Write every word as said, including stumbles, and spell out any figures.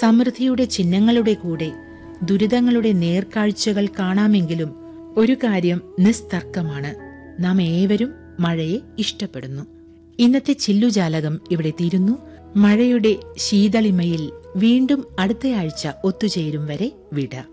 സമൃദ്ധിയുടെ ചിഹ്നങ്ങളുടെ കൂടെ ദുരിതങ്ങളുടെ നേർക്കാഴ്ചകൾ കാണാമെങ്കിലും ഒരു കാര്യം നിസ്തർക്കമാണ്: നാം ഏവരും മഴയെ ഇഷ്ടപ്പെടുന്നു. ഇന്നത്തെ ചില്ലുജാലകം ഇവിടെ തീരുന്നു. മഴയുടെ ശീതളിമയിൽ വീണ്ടും അടുത്തയാഴ്ച ഒത്തുചേരും വരെ വിട.